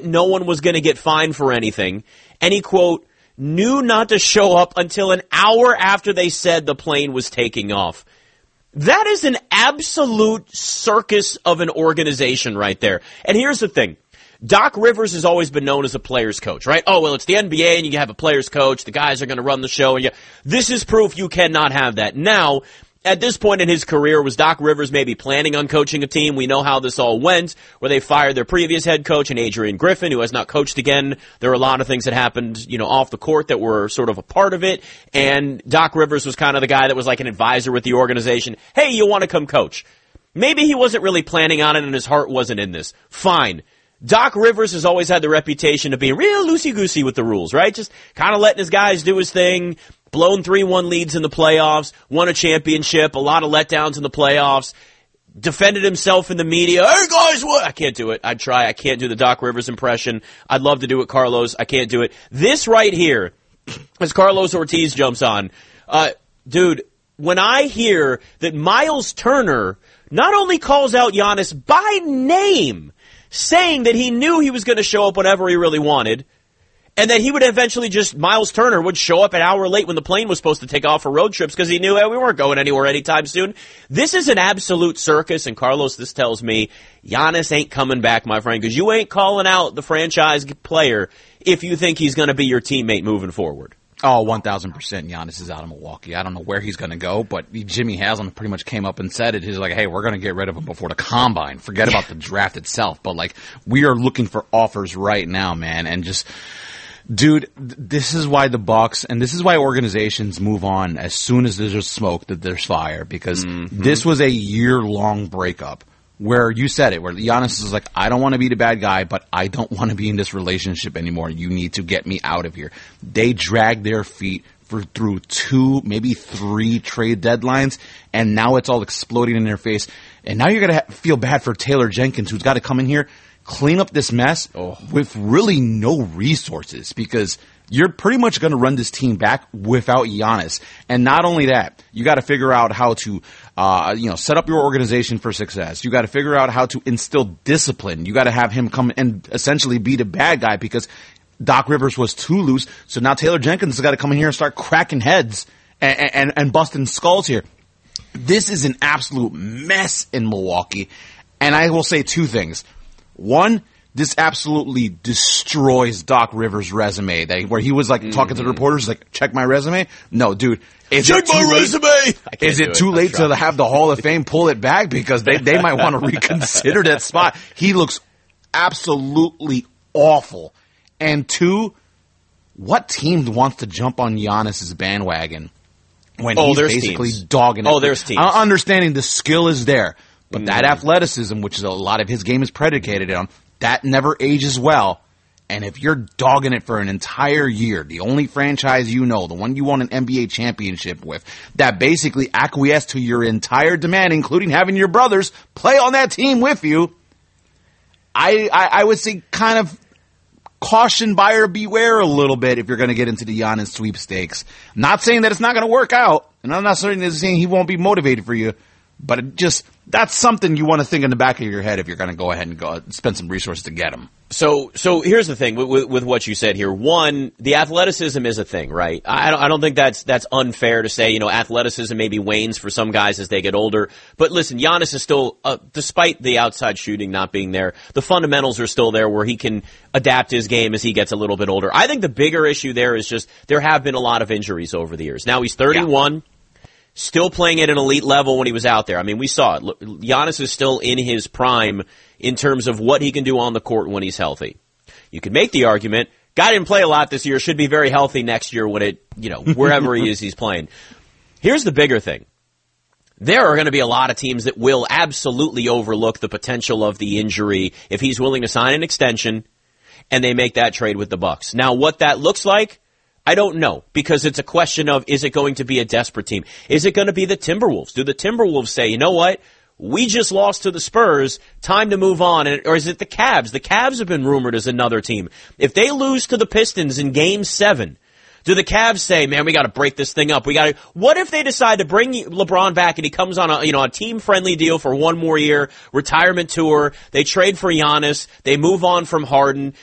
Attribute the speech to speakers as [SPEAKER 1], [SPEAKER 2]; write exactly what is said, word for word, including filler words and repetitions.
[SPEAKER 1] no one was going to get fined for anything. And he, quote, knew not to show up until an hour after they said the plane was taking off. That is an absolute circus of an organization right there. And here's the thing. Doc Rivers has always been known as a player's coach, right? Oh, well, it's the N B A and you have a player's coach. The guys are going to run the show. And you, this is proof you cannot have that. Now, at this point in his career, was Doc Rivers maybe planning on coaching a team? We know how this all went, where they fired their previous head coach and Adrian Griffin, who has not coached again. There are a lot of things that happened, you know, off the court that were sort of a part of it. And Doc Rivers was kind of the guy that was like an advisor with the organization. Hey, you want to come coach? Maybe he wasn't really planning on it and his heart wasn't in this. Fine. Doc Rivers has always had the reputation of being real loosey-goosey with the rules, right? Just kind of letting his guys do his thing, blown three one leads in the playoffs, won a championship, a lot of letdowns in the playoffs, defended himself in the media. Hey, guys, what? I can't do it. I'd try. I can't do the Doc Rivers impression. I'd love to do it, Carlos. I can't do it. This right here, as Carlos Ortiz jumps on, uh, dude, when I hear that Miles Turner not only calls out Giannis by name, saying that he knew he was going to show up whenever he really wanted, and that he would eventually just, Miles Turner would show up an hour late when the plane was supposed to take off for road trips because he knew hey, we weren't going anywhere anytime soon. This is an absolute circus, and Carlos, this tells me Giannis ain't coming back, my friend, because you ain't calling out the franchise player if you think he's going to be your teammate moving forward.
[SPEAKER 2] Oh, one thousand percent Giannis is out of Milwaukee. I don't know where he's going to go, but Jimmy Haslam pretty much came up and said it. He's like, hey, we're going to get rid of him before the combine. Forget yeah. about the draft itself. But, like, we are looking for offers right now, man. And just, dude, th- this is why the Bucks, and this is why organizations move on as soon as there's smoke that there's fire. Because mm-hmm. this was a year-long breakup. Where you said it, where Giannis is like, I don't want to be the bad guy, but I don't want to be in this relationship anymore. You need to get me out of here. They dragged their feet for through two, maybe three trade deadlines, and now it's all exploding in their face. And now you're going to ha- feel bad for Taylor Jenkins, who's got to come in here, clean up this mess oh. with really no resources, because you're pretty much going to run this team back without Giannis. And not only that, you got to figure out how to, uh, you know, set up your organization for success. You got to figure out how to instill discipline. You got to have him come and essentially be the bad guy because Doc Rivers was too loose. So now Taylor Jenkins has got to come in here and start cracking heads and, and, and busting skulls here. This is an absolute mess in Milwaukee. And I will say two things. One, this absolutely destroys Doc Rivers' resume, that, where he was like mm-hmm. talking to the reporters, like, check my resume. No, dude. Is
[SPEAKER 1] check my late? resume!
[SPEAKER 2] Is it too late to have the Hall of Fame pull it back? Because they, they might want to reconsider that spot. He looks absolutely awful. And two, what team wants to jump on Giannis' bandwagon when
[SPEAKER 1] oh,
[SPEAKER 2] he's basically
[SPEAKER 1] teams.
[SPEAKER 2] dogging it?
[SPEAKER 1] Oh, there's teams.
[SPEAKER 2] I'm understanding the skill is there, but mm-hmm. that athleticism, which is a lot of his game is predicated on, that never ages well. And if you're dogging it for an entire year, the only franchise you know, the one you won an N B A championship with, that basically acquiesced to your entire demand, including having your brothers play on that team with you, I, I, I would say kind of caution, buyer beware a little bit if you're going to get into the Giannis sweepstakes. I'm not saying that it's not going to work out, and I'm not certainly saying he won't be motivated for you, but it just, that's something you want to think in the back of your head if you're going to go ahead and go spend some resources to get him.
[SPEAKER 1] So, so here's the thing with, with, with what you said here. One, the athleticism is a thing, right? I don't, I don't think that's that's unfair to say. You know, athleticism maybe wanes for some guys as they get older. But listen, Giannis is still, uh, despite the outside shooting not being there, the fundamentals are still there where he can adapt his game as he gets a little bit older. I think the bigger issue there is just there have been a lot of injuries over the years. Now he's thirty-one. Yeah. Still playing at an elite level when he was out there. I mean, we saw it. Giannis is still in his prime in terms of what he can do on the court when he's healthy. You could make the argument, guy didn't play a lot this year, should be very healthy next year when it, you know, wherever he is he's playing. Here's the bigger thing. There are going to be a lot of teams that will absolutely overlook the potential of the injury if he's willing to sign an extension and they make that trade with the Bucks. Now, what that looks like, I don't know, because it's a question of, is it going to be a desperate team? Is it going to be the Timberwolves? Do the Timberwolves say, you know what? We just lost to the Spurs. Time to move on. Or is it the Cavs? The Cavs have been rumored as another team. If they lose to the Pistons in Game seven, do the Cavs say, man, we got to break this thing up? We got to. What if they decide to bring LeBron back and he comes on a, you know, a team-friendly deal for one more year, retirement tour, they trade for Giannis, they move on from Harden,